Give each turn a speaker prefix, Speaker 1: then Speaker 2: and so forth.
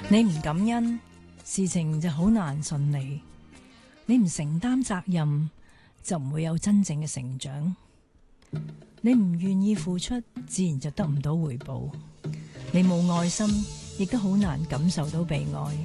Speaker 1: 你唔感恩，事情就好難順利；你唔承擔責任，就唔會有真正嘅成長。你唔願意付出，自然就得唔到回報。你冇愛心，亦都好難感受到被愛。